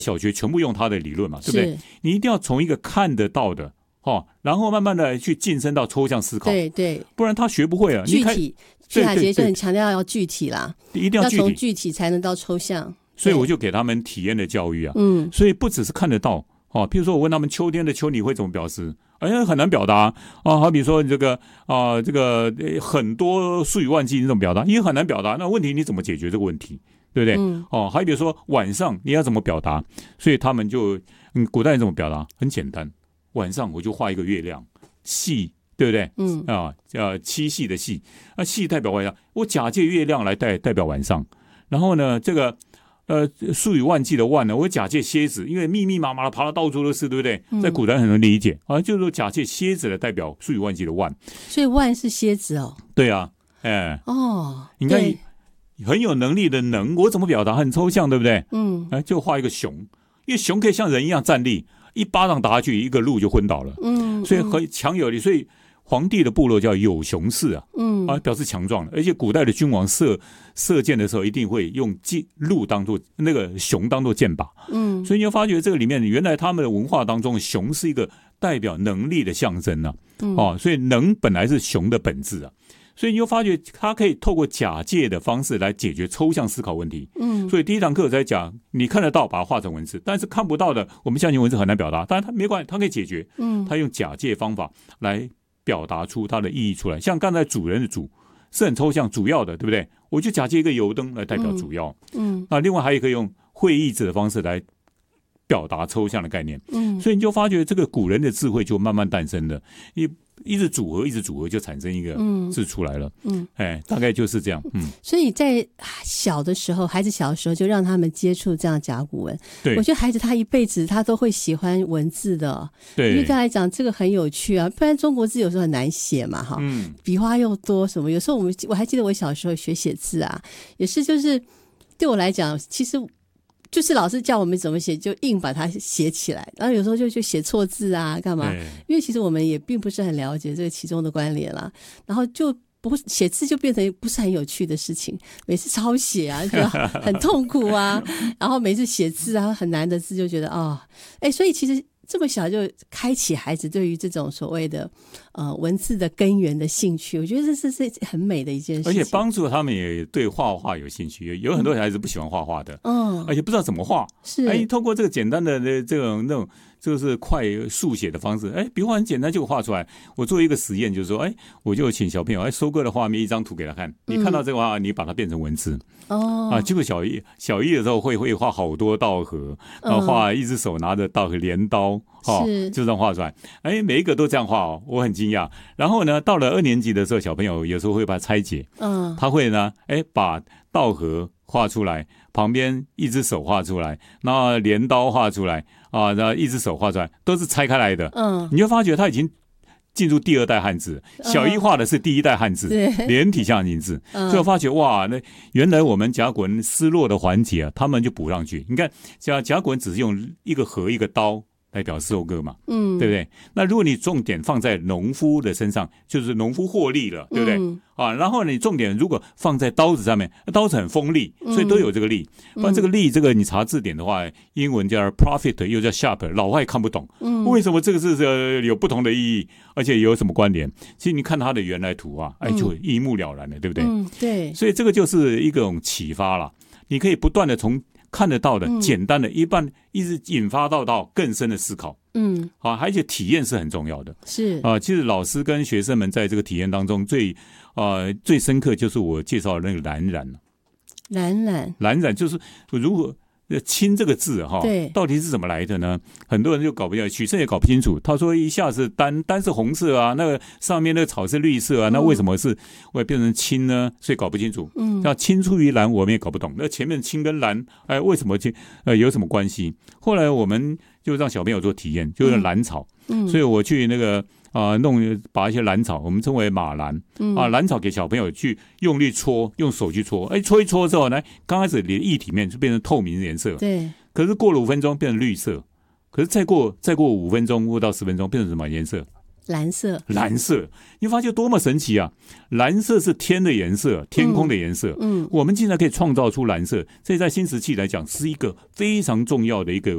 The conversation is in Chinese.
小学全部用他的理论嘛，对不对？你一定要从一个看得到的然后慢慢的去晋升到抽象思考， 对， 不然他学不会了。 具体，徐雅杰就很强调要具体啦， 一定要具体， 从具体才能到抽象。 所以我就给他们体验的教育啊，所以不只是看得到譬如说我问他们秋天的秋你会怎么表示？很难表达好比说这个很多数以万计你怎么表达？也很难表达。那问题你怎么解决这个问题？对不对？还比如说晚上你要怎么表达？所以他们就古代人怎么表达？很简单，晚上我就画一个月亮，细，对不对？七夕的夕，夕代表晚上，我假借月亮来代表晚上。然后呢，这个数以万计的万呢，我假借蝎子，因为密密麻麻的爬到到处都是，对不对？在古代很能理解就是说假借蝎子来代表数以万计的万， 所以万是蝎子哦。 对啊，你看很有能力的能，我怎么表达？很抽象，对不对？就画一个熊，因为熊可以像人一样站立，一巴掌打下去，一个鹿就昏倒了。所以很强有力，所以皇帝的部落叫有熊氏表示强壮的。而且古代的君王射箭的时候，一定会用鹿当做那个熊当做箭靶。所以你就发觉这个里面，原来他们的文化当中，熊是一个代表能力的象征所以能本来是熊的本质所以你就发觉他可以透过假借的方式来解决抽象思考问题。所以第一堂课在讲，你看得到把它画成文字，但是看不到的，我们相信文字很难表达，但是他没关系，他可以解决。他用假借方法来表达出它的意义出来。像刚才主人的主是很抽象，主要的，对不对？我就假借一个油灯来代表主要。那另外还可以用会意字的方式来表达抽象的概念。所以你就发觉这个古人的智慧就慢慢诞生了，一直组合就产生一个字出来了。大概就是这样。 所以在小的时候，孩子小的时候就让他们接触这样甲骨文。对，我觉得孩子他一辈子他都会喜欢文字的。对，因为对他来讲这个很有趣啊，不然中国字有时候很难写嘛笔画又多什么。有时候我还记得我小时候学写字也是就是对我来讲，其实就是老师叫我们怎么写，就硬把它写起来，然后有时候就写错字干嘛？因为其实我们也并不是很了解这个其中的关联啦，然后就不写字就变成不是很有趣的事情，每次抄写就很痛苦然后每次写字很难的字就觉得所以其实这么小就开启孩子对于这种所谓的文字的根源的兴趣，我觉得这是很美的一件事情， 而且帮助他们也对画画有兴趣。有很多孩子不喜欢画画的，而且不知道怎么画，是透过这个简单的这种那种就是快速写的方式，笔画很简单就画出来。我做一个实验，就是说，我就请小朋友收割的画面一张图给他看，你看到这个画，你把它变成文字。结果小一的时候会画好多稻禾，然后画一只手拿着稻禾镰刀，就这样画出来。每一个都这样画我很惊讶。然后呢，到了2年级的时候，小朋友有时候会把它拆解，他会呢，把稻禾画出来，旁边一只手画出来，然后镰刀画出来然后一只手画出来，都是拆开来的。你就发觉他已经进入第2代汉字，小一画的是第1代汉字，连体象形字。所以我发觉哇，那原来我们甲骨文失落的环节他们就补上去。你看甲骨文只是用一个禾一个刀来表示收割嘛，对不对？那如果你重点放在农夫的身上，就是农夫获利了，对不对？然后你重点如果放在刀子上面，刀子很锋利，所以都有这个利。不然这个利，这个你查字典的话，英文叫 profit， 又叫 sharp， 老外看不懂，为什么这个是有不同的意义，而且有什么关联？其实你看它的原来图就一目了然了，对不对？ 对。所以这个就是一种启发了，你可以不断的从看得到的简单的一直引发到更深的思考。而且体验是很重要的。是其实老师跟学生们在这个体验当中最深刻就是我介绍的那个蓝染就是如何青这个字到底是怎么来的呢？很多人就搞不清楚，许慎也搞不清楚。他说一下是单是红色那个上面那个草是绿色那为什么是会变成青呢？所以搞不清楚。像青出于蓝我们也搞不懂，那前面青跟蓝为什么有什么关系？后来我们就让小朋友做体验，就是蓝草。所以我去那个把一些蓝草，我们称为马蓝蓝草给小朋友去用力搓，用手去搓，搓一搓之后呢，刚开始连液体面就变成透明的颜色，对。可是过了5分钟变成绿色，可是再过5分钟或到10分钟变成什么颜色？蓝色。你发现多么神奇啊！蓝色是天的颜色，天空的颜色。我们竟然可以创造出蓝色，这在新石器来讲是一个非常重要的一个